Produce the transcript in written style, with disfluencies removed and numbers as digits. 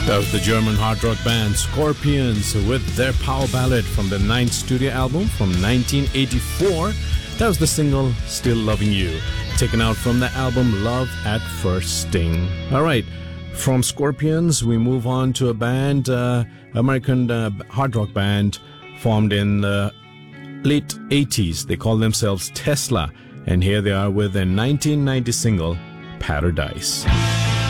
That was the German hard rock band Scorpions with their power ballad from the ninth studio album from 1984. That was the single Still Loving You, taken out from the album Love at First Sting. All right, from Scorpions, we move on to a band, American hard rock band formed in the late 80s. They call themselves Tesla, and here they are with their 1990 single, Paradise.